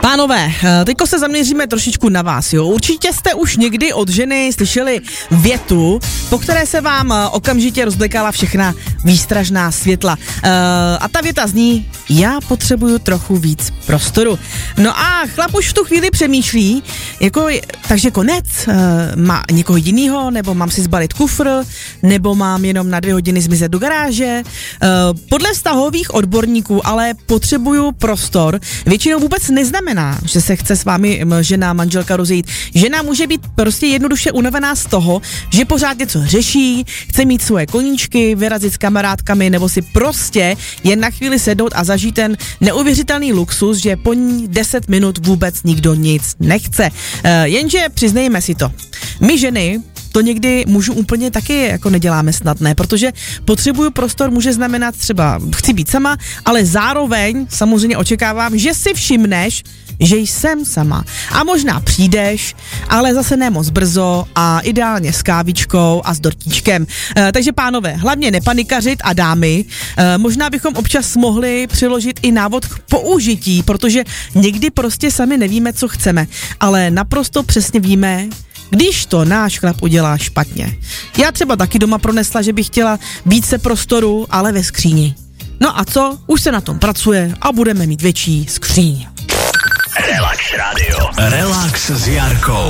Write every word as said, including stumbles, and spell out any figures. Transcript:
Pánové, teďko se zaměříme trošičku na vás, jo. Určitě jste už někdy od ženy slyšeli větu, po které se vám okamžitě rozblikala všechna výstražná světla. Uh, a ta věta zní, já potřebuju trochu víc prostoru. No a chlap už v tu chvíli přemýšlí, jako, takže konec, uh, má někoho jinýho, nebo mám si zbalit kufr, nebo mám jenom na dvě hodiny zmizet do garáže. Uh, podle vztahových odborníků ale potřebuju prostor většinou vůbec neznamená, že se chce s vámi žena, manželka rozejít. Žena může být prostě jednoduše unavená z toho, že pořád něco řeší, chce mít svoje koníčky, vyrazit s kamarádkami, nebo si prostě jen na chvíli sednout a zažít ten neuvěřitelný luxus, že po ní deset minut vůbec nikdo nic nechce. E, jenže přiznejme si to. My ženy to někdy mužů úplně taky jako neděláme snadné, protože potřebuju prostor může znamenat třeba chci být sama, ale zároveň samozřejmě očekávám, že si všimneš, že jsem sama. A možná přijdeš, ale zase ne moc brzo a ideálně s kávičkou a s dortíčkem. E, takže pánové, hlavně nepanikařit a dámy, e, možná bychom občas mohli přiložit i návod k použití, protože někdy prostě sami nevíme, co chceme, ale naprosto přesně víme, když to náš chlap udělá špatně. Já třeba taky doma pronesla, že bych chtěla více prostoru, ale ve skříni. No a co? Už se na tom pracuje a budeme mít větší skříň. Relax Radio. Relax s Jarkou.